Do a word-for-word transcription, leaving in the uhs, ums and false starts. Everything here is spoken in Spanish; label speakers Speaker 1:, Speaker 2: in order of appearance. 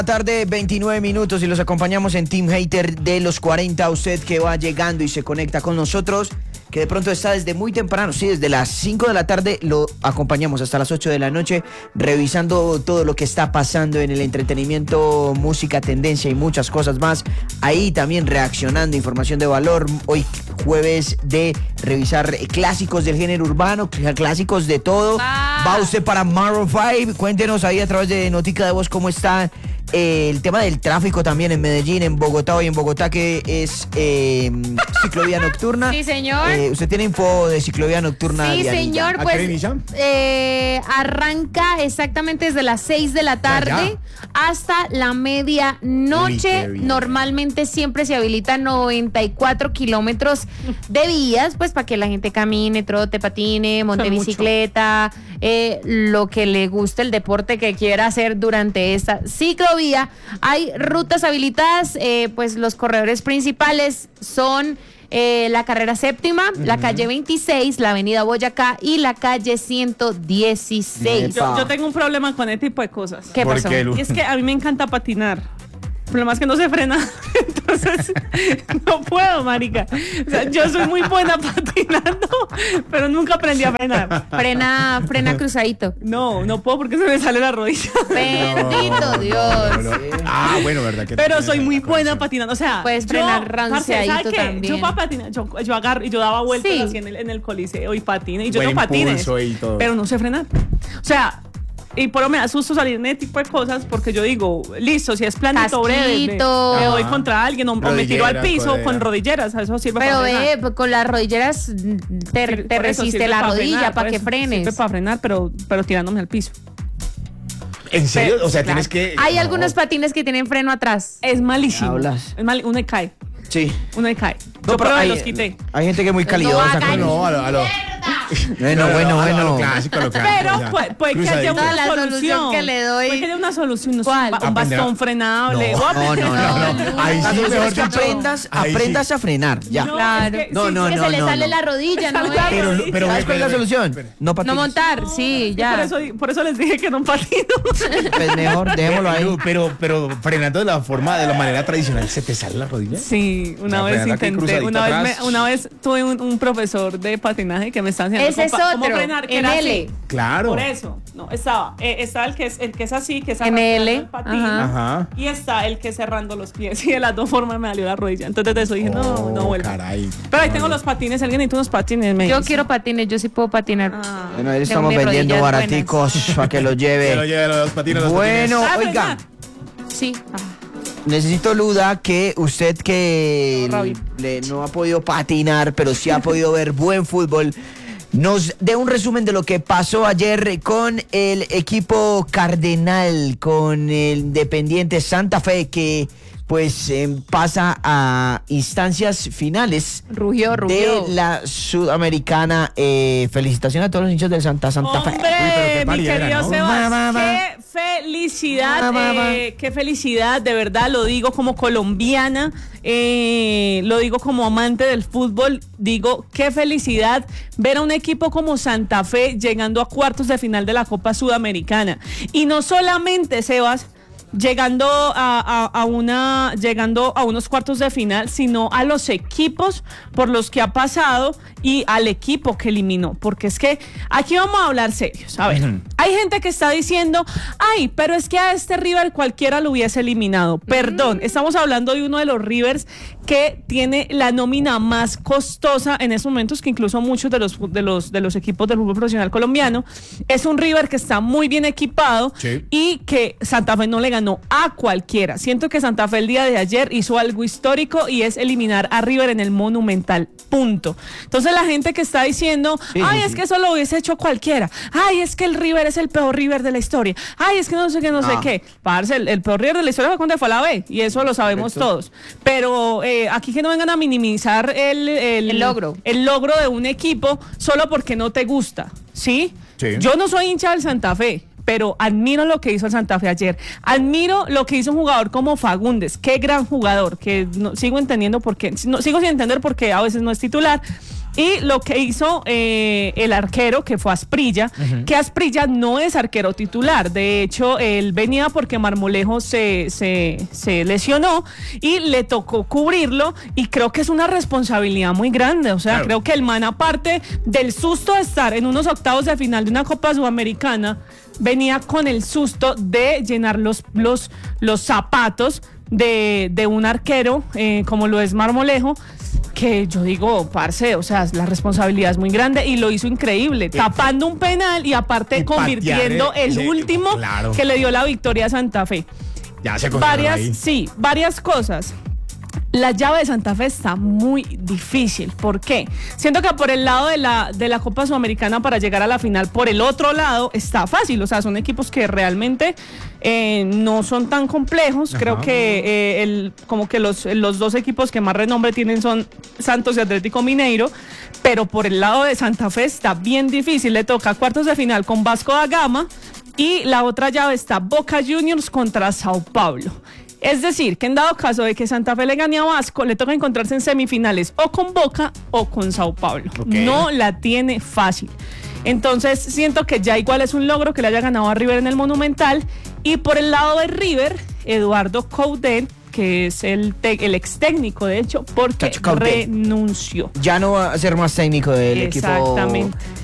Speaker 1: Tarde, veintinueve minutos y los acompañamos en Team Hater de los cuarenta. Usted que va llegando y se conecta con nosotros, que de pronto está desde muy temprano, sí, desde las cinco de la tarde, lo acompañamos hasta las ocho de la noche, revisando todo lo que está pasando en el entretenimiento, música, tendencia y muchas cosas más. Ahí también reaccionando, información de valor. Hoy jueves de revisar clásicos del género urbano, clásicos de todo. Ah. Va usted para Maroon cinco, cuéntenos ahí a través de Notica de Voz cómo está eh, el tema del tráfico también en Medellín, en Bogotá, hoy en Bogotá que es eh, ciclovía nocturna.
Speaker 2: Sí, señor.
Speaker 1: Eh, ¿Usted tiene info de ciclovía nocturna?
Speaker 2: Sí, señor, pues eh, arranca exactamente desde las seis de la tarde Allá. hasta la medianoche. Normalmente siempre se habilitan noventa y cuatro kilómetros de vías, pues para que la gente camine, trote, patine, monte Son bicicleta, eh, lo que le guste, el deporte que quiera hacer durante esta ciclovía. Hay rutas habilitadas, eh, pues los corredores principales son Eh, la carrera séptima, uh-huh. la calle veintiséis, la avenida Boyacá y la calle ciento dieciséis.
Speaker 3: Yo, yo tengo un problema con este tipo de cosas.
Speaker 2: ¿Qué pasó?
Speaker 3: Qué, y es que a mí me encanta patinar. El problema es que no se frena, entonces no puedo, marica. O sea, yo soy muy buena patinando, pero nunca aprendí a frenar.
Speaker 2: Frena, frena cruzadito.
Speaker 3: No, no puedo porque se me sale la rodilla.
Speaker 2: Bendito no, Dios.
Speaker 4: No, no. Ah, bueno, verdad que
Speaker 3: pero soy muy buena patinando, o sea,
Speaker 2: puedes frenar ranceadito también.
Speaker 3: Yo para patinar, yo, yo agarro y yo daba vueltas sí. así en el, en el coliseo y patine y yo
Speaker 4: Buen
Speaker 3: no patines,
Speaker 4: y todo.
Speaker 3: pero no sé frenar. O sea, y por lo me asusto salir en este tipo de cosas porque yo digo, listo, si es planito breve, me, me doy contra alguien o, o me tiro al piso codera. con rodilleras, eso sirve
Speaker 2: Pero
Speaker 3: para frenar.
Speaker 2: Pero ve, con las rodilleras te, sí, te resiste la para rodilla frenar, para que frenes.
Speaker 3: Sirve para frenar, pero, pero tirándome al piso.
Speaker 4: ¿En serio?
Speaker 3: Pero,
Speaker 4: o sea,
Speaker 3: claro.
Speaker 4: tienes que...
Speaker 2: Hay
Speaker 4: no.
Speaker 2: algunos patines que tienen freno atrás.
Speaker 3: Es malísimo.
Speaker 1: ¿Hablas?
Speaker 3: Es mal, uno y cae.
Speaker 1: Sí.
Speaker 3: Uno y cae.
Speaker 1: No,
Speaker 3: yo
Speaker 1: pero hay,
Speaker 3: los quité.
Speaker 1: Hay gente que es muy calidosa.
Speaker 2: No,
Speaker 4: no, a lo, a lo.
Speaker 1: Bueno, bueno, bueno.
Speaker 4: A lo clásico, a lo clásico.
Speaker 3: Pero puede, puede que haya una
Speaker 2: la
Speaker 3: solución.
Speaker 2: solución que le doy.
Speaker 3: Puede que haya una solución.
Speaker 2: ¿Cuál?
Speaker 3: Un bastón frenable.
Speaker 1: No, no, no. no, no.
Speaker 4: Ahí
Speaker 1: la
Speaker 4: sí,
Speaker 1: solución es que
Speaker 4: dicho,
Speaker 1: aprendas, aprendas sí. a frenar. Ya.
Speaker 3: No,
Speaker 2: claro.
Speaker 3: es que,
Speaker 1: no,
Speaker 3: sí,
Speaker 1: no,
Speaker 2: que
Speaker 1: no.
Speaker 2: se le
Speaker 1: no,
Speaker 2: sale
Speaker 1: no.
Speaker 2: la rodilla, ¿no?
Speaker 4: Pero, pero,
Speaker 1: ¿Sabes cuál es la solución? No patines.
Speaker 2: No montar, sí, ya.
Speaker 3: Por eso, por eso les dije que no patino.
Speaker 1: Pues mejor, dejémoslo ahí.
Speaker 4: Pero, pero frenando de la forma, de la manera tradicional, ¿se te sale la rodilla?
Speaker 3: Sí, una vez intenté. Una vez, me, una vez tuve un, un profesor de patinaje que me estaba enseñando
Speaker 2: Ese
Speaker 3: cómo,
Speaker 2: es
Speaker 3: cómo
Speaker 2: otro,
Speaker 3: frenar, que
Speaker 2: en
Speaker 3: era
Speaker 2: L.
Speaker 3: así.
Speaker 4: Claro.
Speaker 3: Por eso. No, estaba. Eh, estaba el que es el que es así, que es
Speaker 2: en L.
Speaker 3: el patín.
Speaker 2: Ajá.
Speaker 3: Ajá. Y está el que es cerrando los pies. Y de las dos formas me salió la rodilla. Entonces de eso dije, no,
Speaker 4: oh,
Speaker 3: no vuelvo.
Speaker 4: Caray.
Speaker 3: Pero ahí tengo los patines. Alguien necesita unos patines. Me
Speaker 2: yo
Speaker 3: dice.
Speaker 2: quiero patines, yo sí puedo patinar.
Speaker 3: Ah.
Speaker 1: Bueno, ahí estamos vendiendo baraticos para que los lleve.
Speaker 4: Que lo lleve los patines. Los
Speaker 1: bueno,
Speaker 4: patines.
Speaker 1: oiga.
Speaker 2: Sí. Ah.
Speaker 1: Necesito, Luda, que usted que
Speaker 3: no,
Speaker 1: le, no ha podido patinar, pero sí ha podido ver buen fútbol, nos dé un resumen de lo que pasó ayer con el equipo Cardenal, con el Independiente Santa Fe, que pues eh, pasa a instancias finales
Speaker 2: rugió, rugió.
Speaker 1: de la Sudamericana. Eh, felicitaciones a todos los hinchas del Santa Santa
Speaker 3: ¡Hombre,
Speaker 1: Fe.
Speaker 3: Uy,
Speaker 4: pero qué
Speaker 3: mi querido
Speaker 4: ¿no?
Speaker 3: Sebas,
Speaker 1: Va, va, va.
Speaker 3: qué felicidad,
Speaker 1: Va, va, va.
Speaker 3: eh, qué felicidad, de verdad, lo digo como colombiana, eh, lo digo como amante del fútbol, digo, qué felicidad ver a un equipo como Santa Fe llegando a cuartos de final de la Copa Sudamericana. Y no solamente, Sebas, llegando a, a, a una llegando a unos cuartos de final, sino a los equipos por los que ha pasado y al equipo que eliminó, porque es que aquí vamos a hablar serios. A ver, uh-huh. hay gente que está diciendo, ay, pero es que a este River cualquiera lo hubiese eliminado. Perdón, uh-huh. estamos hablando de uno de los Rivers que tiene la nómina más costosa en estos momentos, que incluso muchos de los de los de los equipos del fútbol profesional colombiano. Es un River que está muy bien equipado, sí. y que Santa Fe no le ganó a cualquiera. Siento que Santa Fe el día de ayer hizo algo histórico y es eliminar a River en el Monumental, punto. Entonces la gente que está diciendo, sí, ay, sí, es sí. que eso lo hubiese hecho cualquiera, ay, es que el River es el peor River de la historia, ay, es que no sé qué, no ah. sé qué, parce, el, el peor River de la historia fue cuando fue a la B, y eso lo sabemos Perfecto. todos, pero eh, aquí que no vengan a minimizar el, el,
Speaker 2: el logro
Speaker 3: el logro de un equipo solo porque no te gusta, ¿sí? sí. Yo no soy hincha del Santa Fe, pero admiro lo que hizo el Santa Fe ayer. Admiro lo que hizo un jugador como Fagundes. Qué gran jugador, que no, sigo entendiendo por qué, no, sigo sin entender por qué a veces no es titular, Y lo que hizo eh, el arquero, que fue Asprilla, uh-huh. que Asprilla no es arquero titular. De hecho, él venía porque Marmolejo se, se, se lesionó y le tocó cubrirlo. Y creo que es una responsabilidad muy grande. O sea, claro. creo que el man, aparte del susto de estar en unos octavos de final de una Copa Sudamericana, venía con el susto de llenar los, los, los zapatos de, de un arquero, eh, como lo es Marmolejo, que yo digo, parce, o sea, la responsabilidad es muy grande y lo hizo increíble, eh, tapando un penal y aparte y convirtiendo patear, el, el último claro. que le dio la victoria a Santa Fe.
Speaker 4: Ya se
Speaker 3: varias,
Speaker 4: ahí.
Speaker 3: Sí, varias cosas. La llave de Santa Fe está muy difícil. ¿Por qué? Siento que por el lado de la, de la Copa Sudamericana para llegar a la final, por el otro lado está fácil. O sea, son equipos que realmente eh, no son tan complejos. Ajá. Creo que eh, el, como que los, los dos equipos que más renombre tienen son Santos y Atlético Mineiro. Pero por el lado de Santa Fe está bien difícil. Le toca cuartos de final con Vasco da Gama y la otra llave está Boca Juniors contra Sao Paulo. Es decir, que en dado caso de que Santa Fe le gane a Vasco, le toca encontrarse en semifinales o con Boca o con Sao Paulo. Okay. No la tiene fácil. Entonces, siento que ya igual es un logro que le haya ganado a River en el Monumental. Y por el lado de River, Eduardo Coudet, que es el, te- el ex técnico, de hecho, porque renunció.
Speaker 1: Ya no va a ser más técnico del
Speaker 3: Exactamente.
Speaker 1: equipo